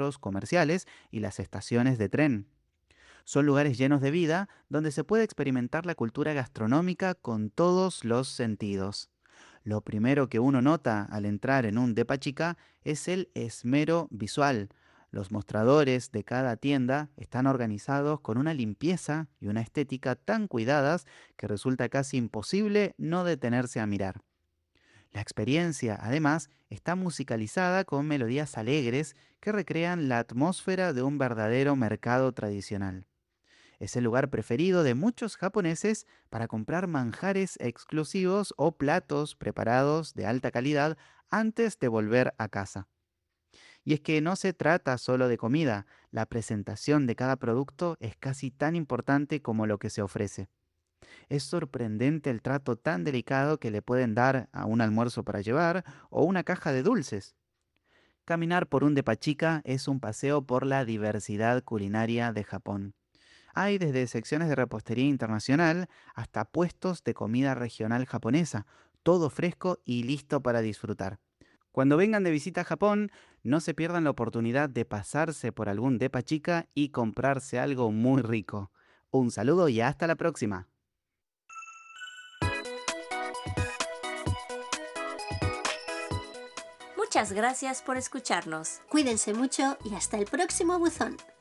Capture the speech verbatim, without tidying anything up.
centros comerciales y las estaciones de tren. Son lugares llenos de vida donde se puede experimentar la cultura gastronómica con todos los sentidos. Lo primero que uno nota al entrar en un depa chica es el esmero visual. Los mostradores de cada tienda están organizados con una limpieza y una estética tan cuidadas que resulta casi imposible no detenerse a mirar. La experiencia, además, está musicalizada con melodías alegres que recrean la atmósfera de un verdadero mercado tradicional. Es el lugar preferido de muchos japoneses para comprar manjares exclusivos o platos preparados de alta calidad antes de volver a casa. Y es que no se trata solo de comida, la presentación de cada producto es casi tan importante como lo que se ofrece. Es sorprendente el trato tan delicado que le pueden dar a un almuerzo para llevar o una caja de dulces. Caminar por un depachica es un paseo por la diversidad culinaria de Japón. Hay desde secciones de repostería internacional hasta puestos de comida regional japonesa, todo fresco y listo para disfrutar. Cuando vengan de visita a Japón, no se pierdan la oportunidad de pasarse por algún depa chica y comprarse algo muy rico. Un saludo y hasta la próxima. Muchas gracias por escucharnos. Cuídense mucho y hasta el próximo buzón.